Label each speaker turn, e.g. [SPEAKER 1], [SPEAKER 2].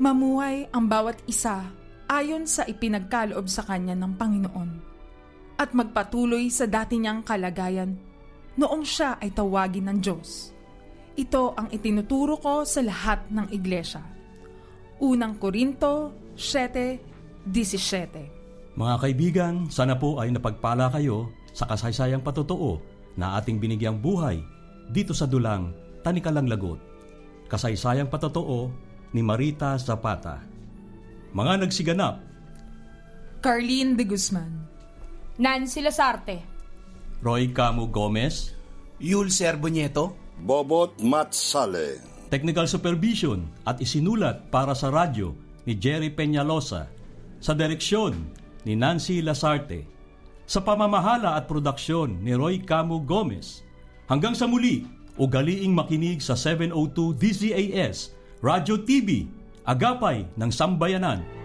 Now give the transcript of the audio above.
[SPEAKER 1] Mamuhay ang bawat isa ayon sa ipinagkaloob sa kanya ng Panginoon at magpatuloy sa dati niyang kalagayan noong siya ay tawagin ng Diyos. Ito ang itinuturo ko sa lahat ng iglesia. Unang Korinto 7:17.
[SPEAKER 2] Mga kaibigan, sana po ay napagpala kayo sa kasaysayang patotoo na ating binigyang buhay dito sa dulang Tanikalang Lagot. Kasaysayang patotoo ni Marita Zapata. Mga nagsiganap:
[SPEAKER 1] Carlene de Guzman,
[SPEAKER 3] Nancy Lasarte,
[SPEAKER 2] Roy Camo Gomez,
[SPEAKER 4] Yul Serbo Nieto,
[SPEAKER 5] Bobot Matsale.
[SPEAKER 2] Technical Supervision at isinulat para sa radyo ni Jerry Peñalosa, sa direksyon ni Nancy Lasarte, sa pamamahala at produksyon ni Roy Camo Gomez. Hanggang sa muli, ugaliing makinig sa 702 DZAS, Radyo TV, Agapay ng Sambayanan.